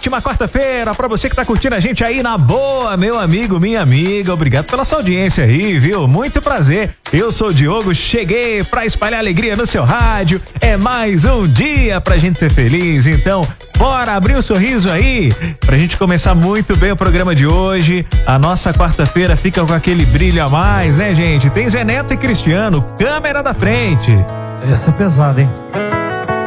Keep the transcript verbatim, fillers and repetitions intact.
ótima quarta-feira pra você que tá curtindo a gente aí na boa, meu amigo, minha amiga. Obrigado pela sua audiência aí, viu? Muito prazer. Eu sou o Diogo, cheguei pra espalhar alegria no seu rádio. É mais um dia pra gente ser feliz. Então, bora abrir um sorriso aí pra gente começar muito bem o programa de hoje. A nossa quarta-feira fica com aquele brilho a mais, né, gente? Tem Zé Neto e Cristiano, câmera da frente. Essa é pesada, hein?